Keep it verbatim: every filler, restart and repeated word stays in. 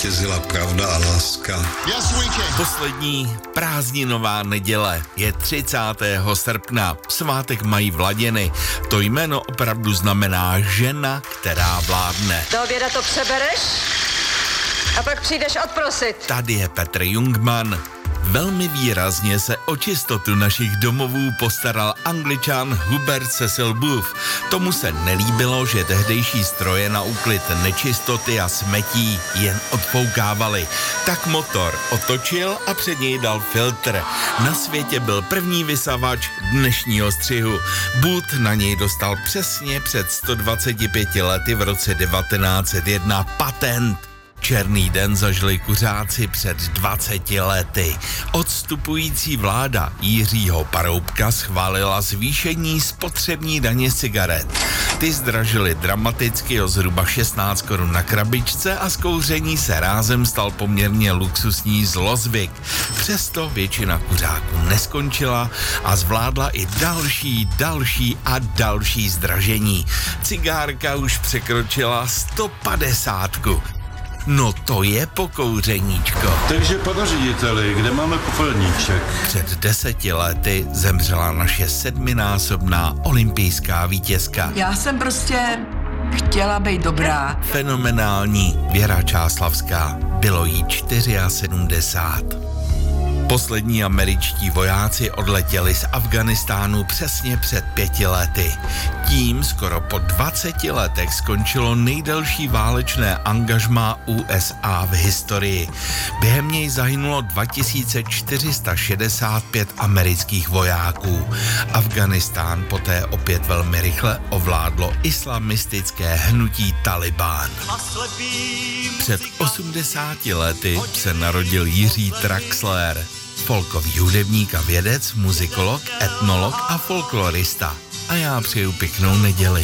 zvítězila pravda a láska. Poslední prázdninová neděle je třicátého srpna. Svátek mají Vladěny. To jméno opravdu znamená žena, která vládne. Do oběda to přebereš a pak přijdeš odprosit. Tady je Petr Jungmann. Velmi výrazně se o čistotu našich domovů postaral Angličan Hubert Cecil Booth. Tomu se nelíbilo, že tehdejší stroje na úklid nečistoty a smetí jen odfoukávali. Tak motor otočil a před něj dal filtr. Na světě byl první vysavač dnešního střihu. Booth na něj dostal přesně před sto dvaceti pěti lety v roce devatenáct set jedna patent. Černý den zažili kuřáci před dvaceti lety. Odstupující vláda Jiřího Paroubka schválila zvýšení spotřební daně z cigaret. Ty zdražily dramaticky o zhruba šestnáct korun na krabičce a z kouření se rázem stal poměrně luxusní zlozvyk. Přesto většina kuřáků neskončila a zvládla i další, další a další zdražení. Cigárka už překročila sto padesátku. No to je pokouřeníčko. Takže pane řediteli, kde máme popelníček? Před deseti lety zemřela naše sedminásobná olympijská vítězka. Já jsem prostě chtěla být dobrá. Fenomenální Věra Čáslavská. Bylo jí sedmdesát čtyři. Poslední američtí vojáci odletěli z Afghánistánu přesně před pěti lety. Tím skoro po dvaceti letech skončilo nejdelší válečné angažmá U S A v historii. Během něj zahynulo dva tisíce čtyři sta šedesát pět amerických vojáků. Afghánistán poté opět velmi rychle ovládlo islamistické hnutí Talibán. Před osmdesáti lety se narodil Jiří Traxler, folkový hudebník a vědec, muzikolog, etnolog a folklorista. A já přeju pěknou neděli.